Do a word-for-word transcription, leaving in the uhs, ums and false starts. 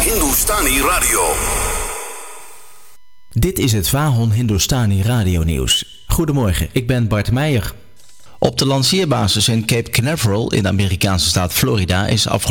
Hindustani Radio. Dit is het Vahon Hindustani Radio Nieuws. Goedemorgen, ik ben Bart Meijer. Op de lanceerbasis in Cape Canaveral in de Amerikaanse staat Florida is afgelopen